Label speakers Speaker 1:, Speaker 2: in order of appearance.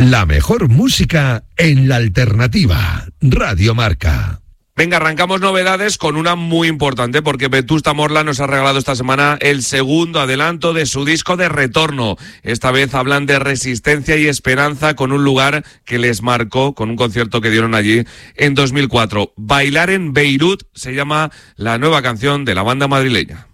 Speaker 1: La mejor música en la alternativa. Radio Marca.
Speaker 2: Venga, arrancamos novedades con una muy importante porque Vetusta Morla nos ha regalado esta semana el segundo adelanto de su disco de retorno. Esta vez hablan de resistencia y esperanza con un lugar que les marcó, con un concierto que dieron allí en 2004. Bailar en Beirut se llama la nueva canción de la banda madrileña.